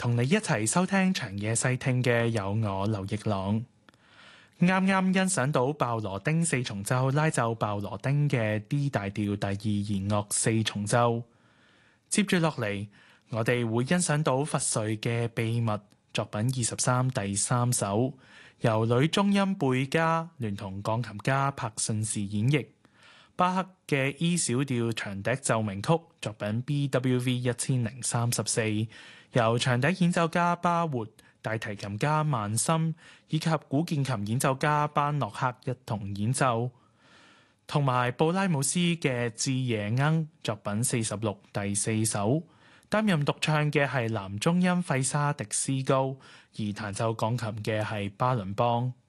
同你一齊收聽長夜細聽嘅有我劉奕朗。啱啱欣賞到鮑羅丁四重奏拉奏鮑羅丁嘅 D 大調第二弦樂四重奏。接住落嚟，我哋會欣賞到佛瑞嘅秘密作品23第3首，由女中音貝加聯同鋼琴家柏信士演繹。巴克嘅 E 小調長笛奏鳴曲作品 BWV 1034，由長笛演奏家巴活、大提琴家曼森以及古鍵琴演奏家班諾克一同演奏，同埋布拉姆斯嘅智夜鶯作品46第4首。擔任獨唱嘅係男中音費沙迪斯高，而彈奏鋼琴嘅係巴倫邦。